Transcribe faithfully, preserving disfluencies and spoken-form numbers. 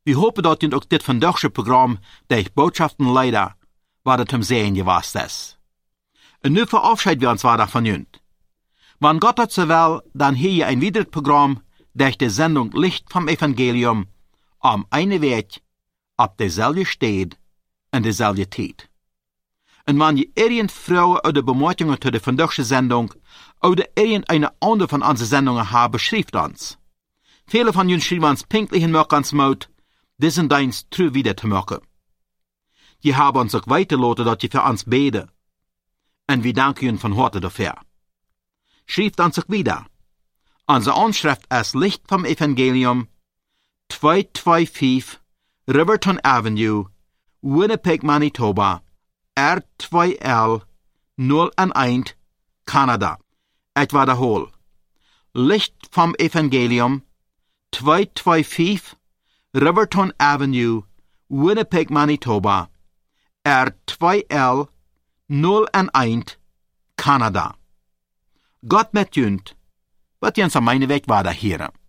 Wir hopen dat je ook dit vandaagse programma, der Botschaften leider, wat het hem sehen gewast is. En nu verabschieden wir uns weiter von junt. Wann Gott hat so will, dann hier je ein weiteres Programm, durch die Sendung Licht vom Evangelium, am eine Weg, ab derselbe steht, en dezelfde tijd. En wanneer je irgend Frauen oder Bemerkungen zu der vandaagse Sendung oder irgendeine andere von unseren Sendungen haben, schreibt uns. Viele von uns schreiben uns pinklich in ans Mut, diesen Dienst true wieder zu machen. Die haben uns auch weitergelassen, dass die für uns beten. Und wir danken ihnen von Harte dafür. Schreibt uns auch wieder. Unsere Anschrift ist Licht vom Evangelium, zweihunderfünfundzwanzig Riverton Avenue, Winnipeg, Manitoba, R zwei L null eins, Kanada. Ich wiederhole. Licht vom Evangelium, zweihunderfünfundzwanzig Riverton Avenue, Winnipeg, Manitoba, R zwei L null eins, Kanada. Gott met junt, wat jens aan mijn weg waarde heren.